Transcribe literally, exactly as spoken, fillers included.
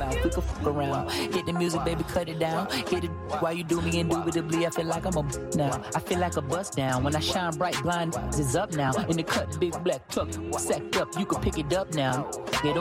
mouth, we can fuck around. Hit the music, baby, cut it down. Hit it while you do me indubitably. I feel like I'm a now. I feel like a bust down. When I shine bright, blind is up now. In the cut, big black truck, sacked up, you can pick it up now. Get